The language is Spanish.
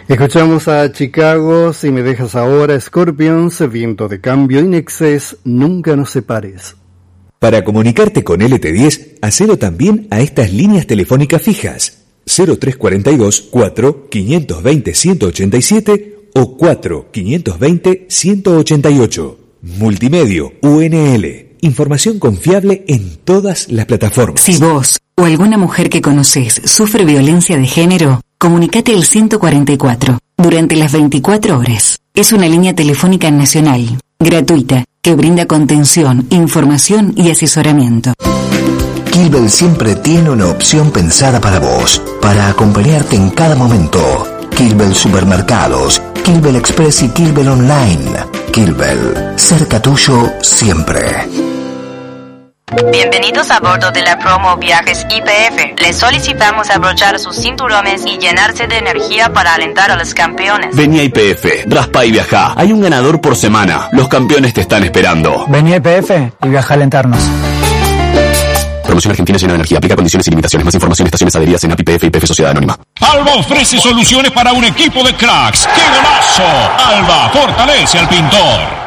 Escuchamos a Chicago, Si me dejas ahora, Scorpions, Viento de cambio, In Excess, Nunca nos separes. Para comunicarte con LT10, hacelo también a estas líneas telefónicas fijas 0342 4 520 187 o 4 520 188. Multimedio UNL. Información confiable en todas las plataformas. Si vos o alguna mujer que conocés sufre violencia de género, comunicate al 144 durante las 24 horas. Es una línea telefónica nacional, gratuita, que brinda contención, información y asesoramiento. Kilbel siempre tiene una opción pensada para vos, para acompañarte en cada momento. Kilbel Supermercados, Kilbel Express y Kilbel Online. Kilbel, cerca tuyo siempre. Bienvenidos a bordo de la promo Viajes YPF. Les solicitamos abrochar sus cinturones y llenarse de energía para alentar a los campeones. Vení a YPF, raspa y viajá. Hay un ganador por semana. Los campeones te están esperando. Vení a YPF y viaja a alentarnos. Promoción Argentina llena de energía. Aplica condiciones y limitaciones. Más información, estaciones adheridas en API YPF y YPF Sociedad Anónima. Alba ofrece soluciones para un equipo de cracks. ¡Qué golazo! Alba fortalece al pintor.